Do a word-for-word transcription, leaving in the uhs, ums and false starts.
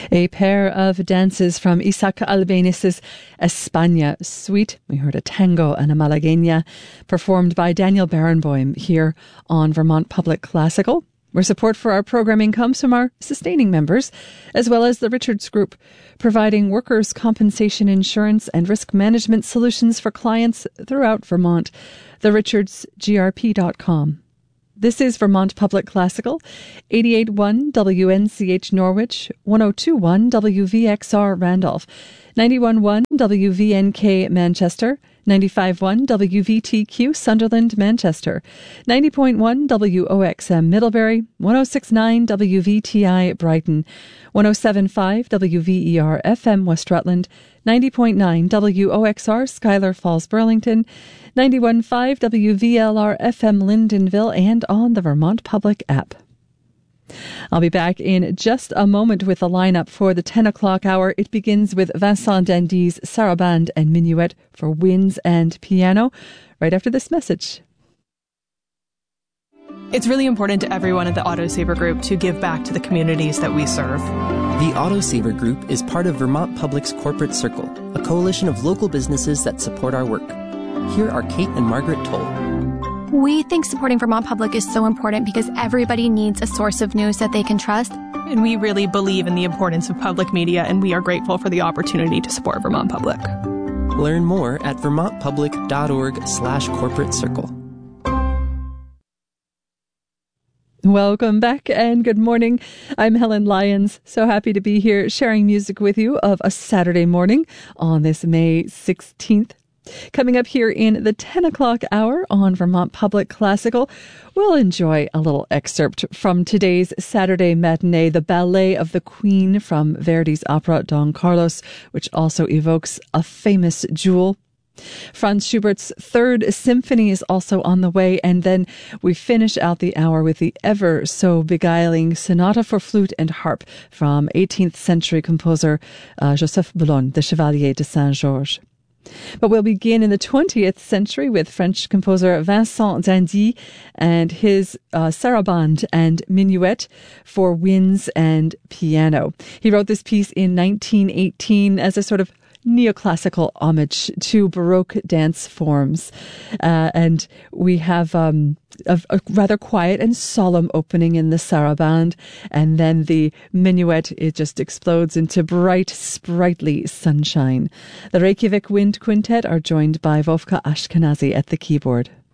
A pair of dances from Isaac Albéniz's España suite. We heard a tango and a malagueña performed by Daniel Barenboim here on Vermont Public Classical, where support for our programming comes from our sustaining members, as well as the Richards Group, providing workers' compensation insurance and risk management solutions for clients throughout Vermont. the richards g r p dot com. This is Vermont Public Classical, eighty-eight point one W N C H Norwich, one oh two point one W V X R Randolph, ninety-one point one W V N K Manchester, ninety-five point one W V T Q Sunderland Manchester, ninety point one W O X M Middlebury, one oh six point nine W V T I Brighton, one oh seven point five W V E R F M West Rutland, ninety point nine W O X R Schuyler Falls Burlington, ninety-one point five W V L R F M Lyndonville, and on the Vermont Public app. I'll be back in just a moment with the lineup for the ten o'clock hour. It begins with Vincent Dandy's Sarabande and Minuet for winds and piano, right after this message. It's really important to everyone at the Autosaver Group to give back to the communities that we serve. The Autosaver Group is part of Vermont Public's Corporate Circle, a coalition of local businesses that support our work. Here are Kate and Margaret Toll. We think supporting Vermont Public is so important because everybody needs a source of news that they can trust. And we really believe in the importance of public media, and we are grateful for the opportunity to support Vermont Public. Learn more at vermontpublic.org slash corporate circle. Welcome back and good morning. I'm Helen Lyons. So happy to be here sharing music with you of a Saturday morning on this May sixteenth. Coming up here in the ten o'clock hour on Vermont Public Classical, we'll enjoy a little excerpt from today's Saturday matinee, The Ballet of the Queen from Verdi's opera Don Carlos, which also evokes a famous jewel. Franz Schubert's Third Symphony is also on the way, and then we finish out the hour with the ever so beguiling Sonata for Flute and Harp from eighteenth century composer uh, Joseph Boulogne, the Chevalier de Saint-Georges. But we'll begin in the twentieth century with French composer Vincent Dandy and his uh, Sarabande and Minuet for winds and piano. He wrote this piece in nineteen eighteen as a sort of neoclassical homage to Baroque dance forms. Uh, and we have um, a, a rather quiet and solemn opening in the Sarabande, and then the Minuet, it just explodes into bright, sprightly sunshine. The Reykjavik Wind Quintet are joined by Vovka Ashkenazi at the keyboard.